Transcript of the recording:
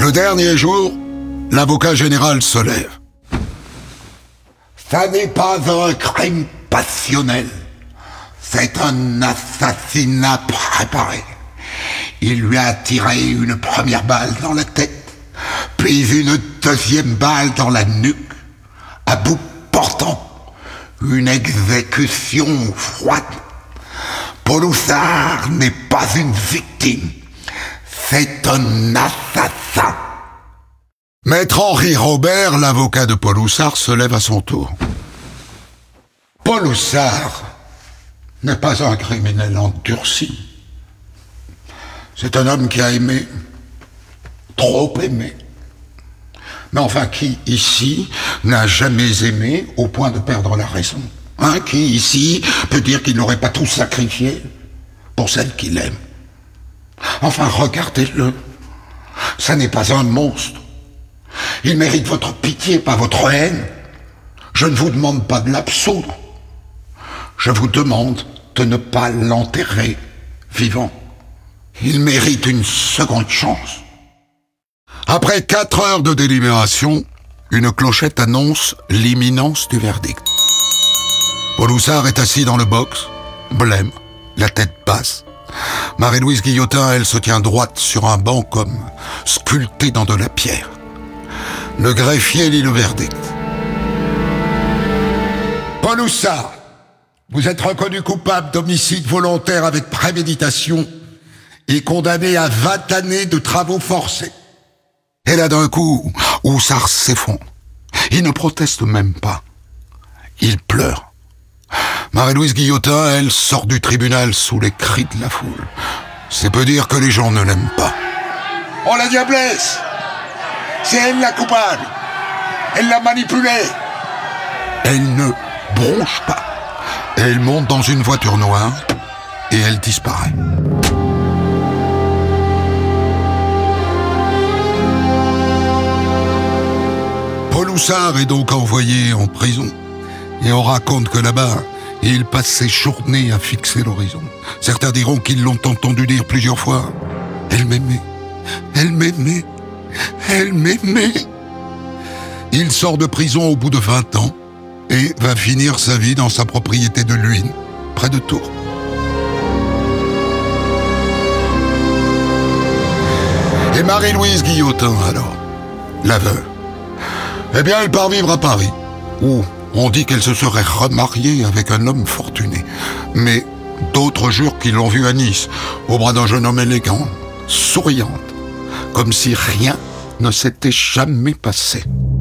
Le dernier jour, l'avocat général se lève. Ça n'est pas un crime passionnel. C'est un assassinat préparé. Il lui a tiré une première balle dans la tête, puis une deuxième balle dans la nuque, à bout portant. Une exécution froide. Poloussard n'est pas une victime. C'est un assassin. Maître Henri Robert, l'avocat de Poloussard, se lève à son tour. Poloussard n'est pas un criminel endurci. C'est un homme qui a aimé, trop aimé. Mais enfin, qui, ici, n'a jamais aimé au point de perdre la raison? Qui, ici, peut dire qu'il n'aurait pas tout sacrifié pour celle qu'il aime? Enfin, regardez-le. Ça n'est pas un monstre. Il mérite votre pitié, pas votre haine. Je ne vous demande pas de l'absoudre. Je vous demande de ne pas l'enterrer vivant. Il mérite une seconde chance. Après 4 heures de délibération, une clochette annonce l'imminence du verdict. Poloussard est assis dans le box, blême, la tête basse. Marie-Louise Guillotin, elle, se tient droite sur un banc comme sculptée dans de la pierre. Le greffier lit le verdict. Poloussard, vous êtes reconnu coupable d'homicide volontaire avec préméditation et condamné à 20 années de travaux forcés. Et là, d'un coup, Houssard s'effondre. Il ne proteste même pas. Il pleure. Marie-Louise Guillotin, elle, sort du tribunal sous les cris de la foule. C'est peu dire que les gens ne l'aiment pas. Oh, la diablesse! C'est elle la coupable! Elle l'a manipulée! Elle ne bronche pas. Elle monte dans une voiture noire et elle disparaît. Poloussard est donc envoyé en prison. Et on raconte que là-bas, il passe ses journées à fixer l'horizon. Certains diront qu'ils l'ont entendu dire plusieurs fois « Elle m'aimait, elle m'aimait, elle m'aimait ». Il sort de prison au bout de 20 ans et va finir sa vie dans sa propriété de Luynes, près de Tours. Et Marie-Louise Guillotin, alors, la veuve, eh bien, elle part vivre à Paris, où on dit qu'elle se serait remariée avec un homme fortuné. Mais d'autres jurent qu'ils l'ont vue à Nice, au bras d'un jeune homme élégant, souriante, comme si rien ne s'était jamais passé.